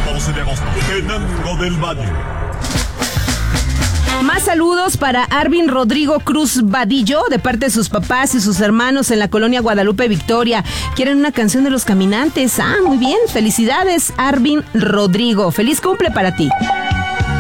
12 de agosto, Tenango del Valle. Más saludos para Arvin Rodrigo Cruz Vadillo, de parte de sus papás y sus hermanos en la colonia Guadalupe Victoria. Quieren una canción de Los Caminantes. Muy bien. Felicidades, Arvin Rodrigo. Feliz cumple para ti.